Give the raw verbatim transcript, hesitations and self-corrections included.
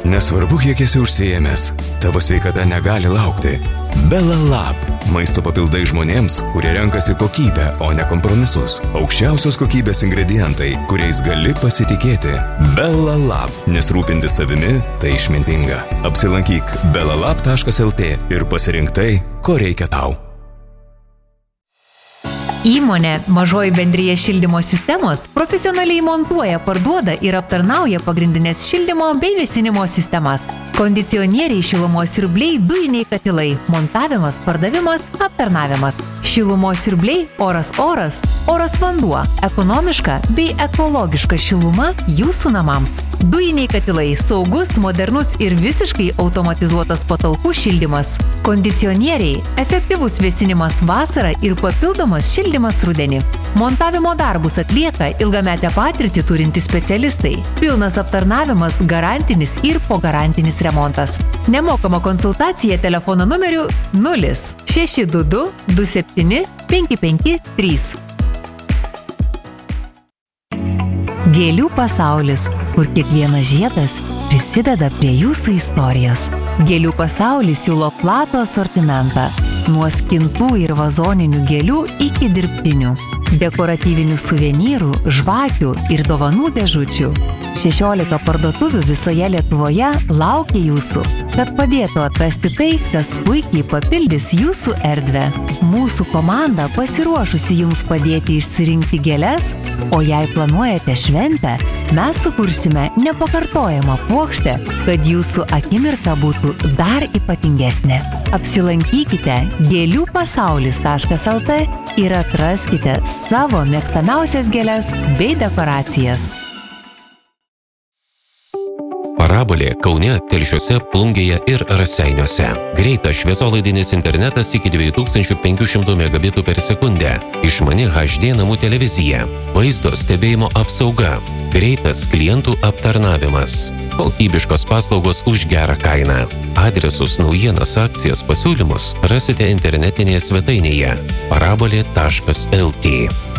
Nesvarbu, kiek esi užsiėmęs, tavo sveikata negali laukti. Bella Lab – maisto papildai žmonėms, kurie renkasi kokybę, o ne kompromisus. Aukščiausios kokybės ingredientai, kuriais gali pasitikėti. Bella Lab – nes rūpintis savimi – tai išmintinga. Apsilankyk bella lab taškas el tė ir pasirink tai, ko reikia tau. Įmonė Mažoji bendrija šildymo sistemos profesionaliai montuoja, parduoda ir aptarnauja pagrindinės šildymo bei vėsinimo sistemas. Kondicionieriai, šilumos siurbliai, dujiniai katilai, montavimas, pardavimas, aptarnavimas. Šilumos siurbliai, oras oras, oras vanduo, ekonomiška bei ekologiška šiluma jūsų namams. Dujiniai katilai, saugus, modernus ir visiškai automatizuotas patalpų šildymas. Kondicionieriai, efektyvus vėsinimas vasarą ir papildomas šildymas rudenį. Montavimo darbus atlieka ilgametę patirtį turintys specialistai. Pilnas aptarnavimas, garantinis ir pogarantinis remontas. Nemokama konsultacija telefono numeriu nulis šeši du du du septyni penki penki trys. Gėlių pasaulis, kur kiekvienas žiedas prisideda prie jūsų istorijos. Gėlių pasaulis siūlo platų asortimentą, nuo skintų ir vazoninių gėlių iki dirbtinių, dekoratyvinių suvenyrų, žvakių ir dovanų dėžučių. šešiolika parduotuvių visoje Lietuvoje laukia jūsų, kad padėtų atrasti tai, kas puikiai papildys jūsų erdvę. Mūsų komanda pasiruošusi jums padėti išsirinkti gėles, o jei planuojate šventę, mes sukursime nepakartojamą puokštę, kad jūsų akimirka būtų dar ypatingesnė. Apsilankykite gėlių pasaulis taškas el tė ir atraskite savo mėgstamiausias gėles bei dekoracijas. Parabolė Kaune, Telšiuose, Plungėje ir Raseiniuose. Greitas šviesolaidinis internetas iki dviejų tūkstančių penkių šimtų megabitų per sekundę. Išmani haš dė namų televizija. Vaizdo stebėjimo apsauga. Greitas klientų aptarnavimas. Kokybiškos paslaugos už gerą kainą. Adresus, naujienas, akcijas, pasiūlymus rasite internetinėje svetainėje parabolė taškas el tė.